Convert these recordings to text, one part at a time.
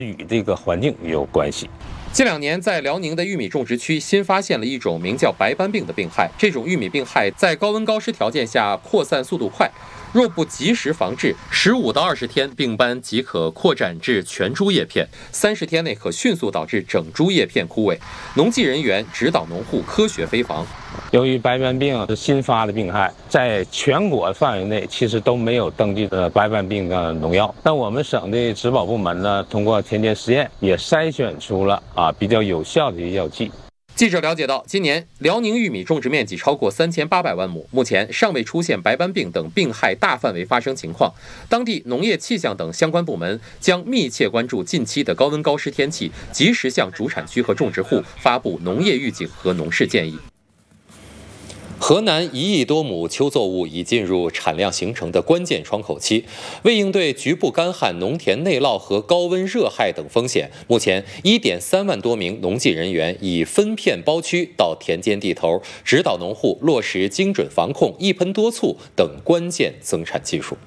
与这个环境有关系。 近2年，在辽宁的玉米种植区新发现了一种名叫白斑病的病害。这种玉米病害在高温高湿条件下扩散速度快，若不及时防治，15到20天病斑即可扩展至全株叶片，30天内可迅速导致整株叶片枯萎。农技人员指导农户科学飞防。 由于白斑病是新发的病害，在全国范围内其实都没有登记的白斑病的农药。但我们省的植保部门呢，通过田间实验也筛选出了比较有效的药剂。 记者了解到，今年辽宁玉米种植面积超过3800万亩，目前尚未出现白斑病等病害大范围发生情况。当地农业气象等相关部门将密切关注近期的高温高湿天气，及时向主产区和种植户发布农业预警和农事建议。河南1亿多亩秋作物已进入产量形成的关键窗口期，为应对局部干旱、农田内涝和高温热害等风险，目前1.3万多名农技人员以分片包区到田间地头，指导农户落实精准防控、一喷多促等关键增产技术。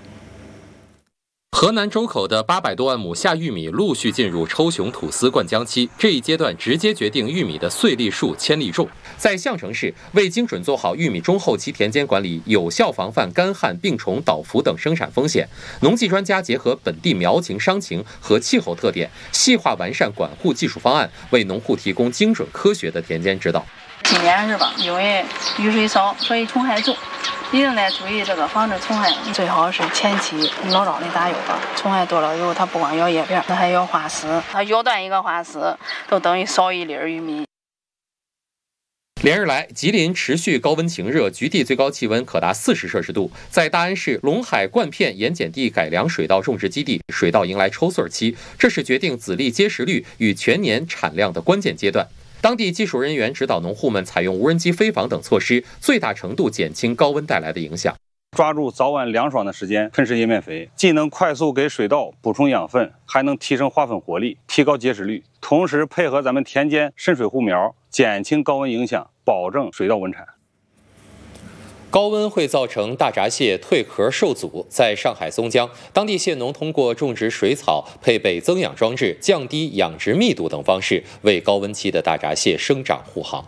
河南周口的800多万亩夏玉米陆续进入抽熊吐丝灌浆期，这一阶段直接决定玉米的穗粒数、千粒重。在项城市，为精准做好玉米中后期田间管理，有效防范干旱、病虫、倒伏等生产风险，农技专家结合本地苗情、伤情和气候特点，细化完善管护技术方案，为农户提供精准科学的田间指导。 今年是吧，因为雨水少，所以虫害重，一定得注意这个防治虫害。最好是前期老早的打药吧，虫害多了以后，它不光咬叶片，它还咬花丝，它咬断一个花丝，就等于少一粒玉米。 连日来，吉林持续高温晴热，局地最高气温可达40摄氏度。在大安市陇海灌片盐碱地改良水稻种植基地，水稻迎来抽穗期，这是决定籽粒结实率与全年产量的关键阶段。当地技术人员指导农户们采用无人机飞防等措施，最大程度减轻高温带来的影响。 抓住早晚凉爽的时间喷施叶面肥，既能快速给水稻补充养分，还能提升花粉活力，提高结实率。同时配合咱们田间渗水护苗，减轻高温影响，保证水稻稳产。 高温会造成大闸蟹蜕壳受阻，在上海松江，当地蟹农通过种植水草、配备增氧装置、降低养殖密度等方式，为高温期的大闸蟹生长护航。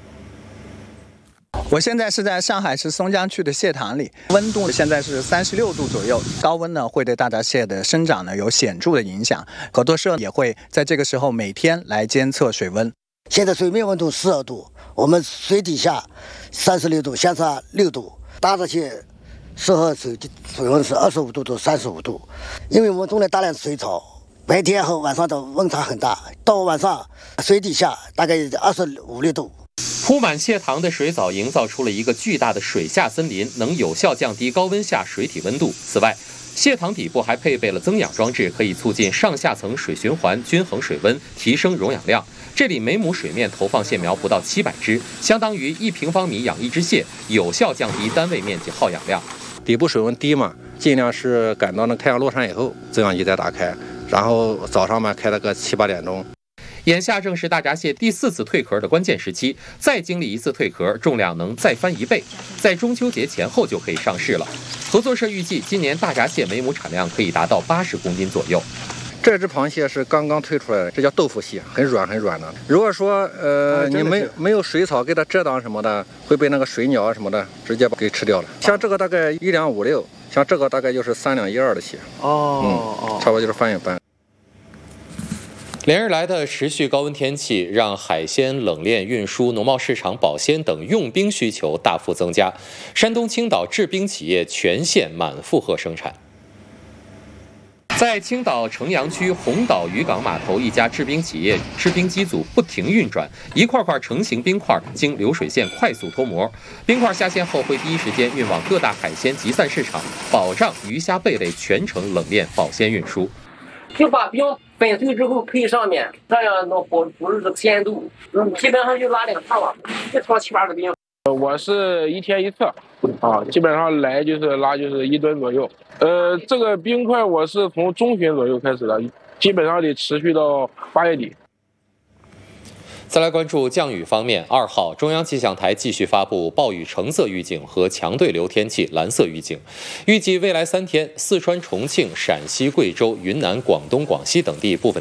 我现在是在上海市松江区的蟹塘里，温度现在是36度左右。高温呢会对大闸蟹的生长呢有显著的影响，合作社也会在这个时候每天来监测水温。 现在水面温度12度，我们水底下36度，相差6度。大闸蟹适合水温是25度到35度，因为我们种了大量水草，白天和晚上的温差很大，到晚上水底下大概25、6度。 铺满蟹塘的水藻营造出了一个巨大的水下森林，能有效降低高温下水体温度。此外，蟹塘底部还配备了增氧装置，可以促进上下层水循环，均衡水温，提升溶氧量。这里每亩水面投放蟹苗不到700只，相当于1平方米养1只蟹，有效降低单位面积耗氧量。 底部水温低嘛，尽量是赶到那太阳落山以后，增氧机再打开，然后早上嘛开了个7、8点钟。 眼下正是大闸蟹第4次蜕壳的关键时期，再经历一次蜕壳，重量能再翻1倍，在中秋节前后就可以上市了。合作社预计，今年大闸蟹每亩产量可以达到80公斤左右。 这只螃蟹是刚刚推出来的，这叫豆腐蟹，很软很软的。如果说你没有水草给它遮挡什么的，会被那个水鸟什么的直接给吃掉了。像这个大概1两5六，像这个大概就是3两1二的蟹。差不多就是翻一翻。 连日来的持续高温天气，让海鲜冷链运输、农贸市场保鲜等用冰需求大幅增加。山东青岛制冰企业全线满负荷生产。在青岛城阳区红岛渔港码头，一家制冰企业制冰机组不停运转，一块块成型冰块经流水线快速脱模，冰块下线后会第一时间运往各大海鲜集散市场，保障鱼虾贝类全程冷链保鲜运输。 就把冰粉碎之后配上面，这样能保住这个鲜度。基本上就拉2趟吧，一趟7、8个冰。 我是1天1次基本上来就是拉就是1吨左右。这个冰块我是从中旬左右开始的，基本上得持续到8月底。 再来关注降雨方面，2号中央气象台继续发布暴雨橙色预警和强对流天气蓝色预警，预计未来3天，四川、重庆、陕西、贵州、云南、广东、广西等地部分